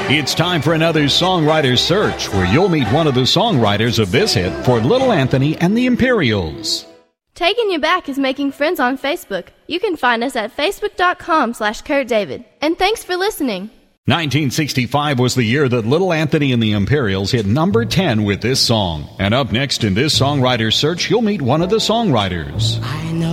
It's time for another Songwriter Search, where you'll meet one of the songwriters of this hit for Little Anthony and the Imperials. Taking You Back is making friends on Facebook. You can find us at facebook.com/Kurt David. And thanks for listening. 1965 was the year that Little Anthony and the Imperials hit number 10 with this song. And up next in this Songwriter Search, you'll meet one of the songwriters. I know